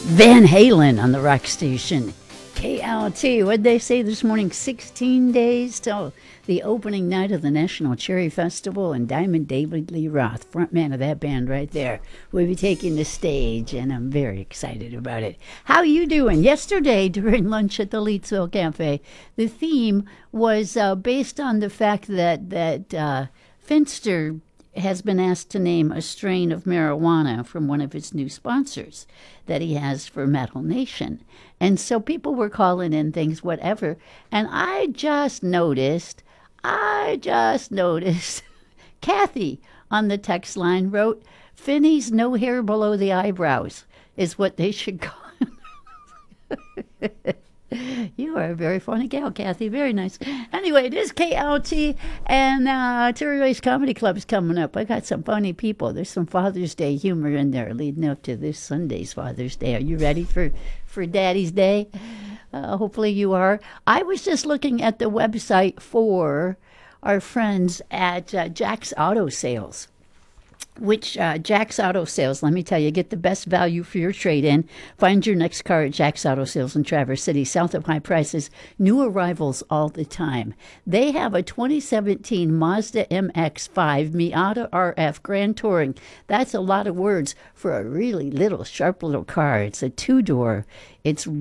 Van Halen on the rock station. KLT, what'd they say this morning? 16 days till the opening night of the National Cherry Festival, and Diamond David Lee Roth, frontman of that band right there, will be taking the stage, and I'm very excited about it. How you doing? Yesterday, during lunch at the Leedsville Cafe, the theme was based on the fact that Finster has been asked to name a strain of marijuana from one of his new sponsors that he has for Metal Nation. And so people were calling in things, whatever. And I just noticed, Kathy on the text line wrote, Finney's no hair below the eyebrows is what they should call it. You are a very funny gal, Kathy. Very nice. Anyway, it is KLT, and Terry Rice Comedy Club is coming up. I got some funny people. There's some Father's Day humor in there leading up to this Sunday's Father's Day. Are you ready for Daddy's Day? Hopefully you are. I was just looking at the website for our friends at Jack's Auto Sales. Which Jack's Auto Sales, let me tell you, get the best value for your trade-in. Find your next car at Jack's Auto Sales in Traverse City, south of high prices, new arrivals all the time. They have a 2017 Mazda MX-5 Miata RF Grand Touring. That's a lot of words for a really little, sharp little car. It's a two-door. It's